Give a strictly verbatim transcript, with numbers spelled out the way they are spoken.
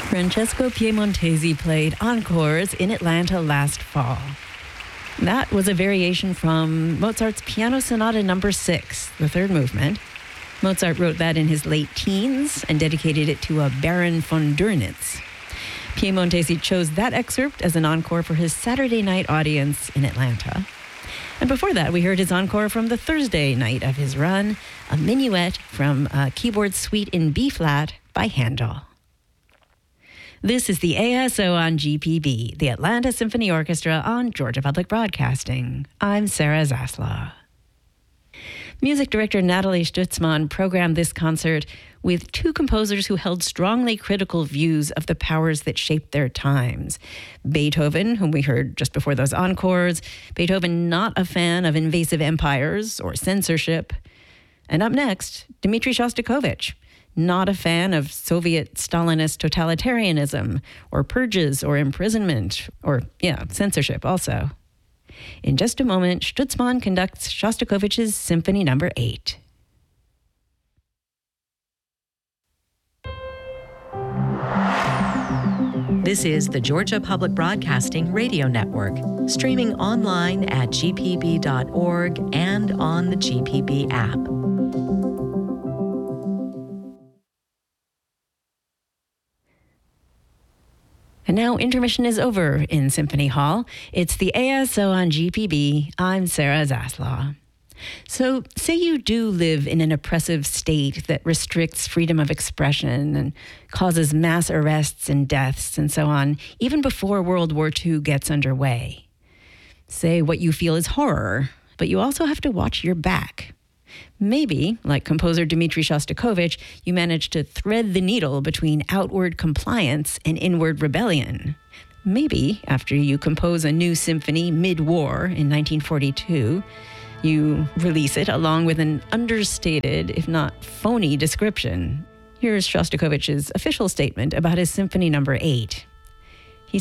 Francesco Piemontesi played Encores in Atlanta last fall. That was a variation from Mozart's Piano Sonata number six, the third movement. Mozart wrote that in his late teens and dedicated it to a Baron von Dürnitz. Piemontesi chose that excerpt as an encore for his Saturday night audience in Atlanta. And before that, we heard his encore from the Thursday night of his run, a minuet from a keyboard suite in B-flat by Handel. This is the A S O on G P B, the Atlanta Symphony Orchestra on Georgia Public Broadcasting. I'm Sarah Zaslaw. Music director Natalie Stutzman programmed this concert with two composers who held strongly critical views of the powers that shaped their times. Beethoven, whom we heard just before those encores, Beethoven not a fan of invasive empires or censorship. And up next, Dmitri Shostakovich, not a fan of Soviet Stalinist totalitarianism or purges or imprisonment or, yeah, censorship also. In just a moment, Stutzman conducts Shostakovich's Symphony Number eight. This is the Georgia Public Broadcasting Radio Network, streaming online at g p b dot org and on the G P B app. And now intermission is over in Symphony Hall. It's the A S O on G P B. I'm Sarah Zaslaw. So say you do live in an oppressive state that restricts freedom of expression and causes mass arrests and deaths and so on, even before World War Two gets underway. Say what you feel is horror, but you also have to watch your back. Maybe, like composer Dmitri Shostakovich, you manage to thread the needle between outward compliance and inward rebellion. Maybe, after you compose a new symphony mid-war in nineteen forty-two, you release it along with an understated, if not phony, description. Here's Shostakovich's official statement about his Symphony Number eight.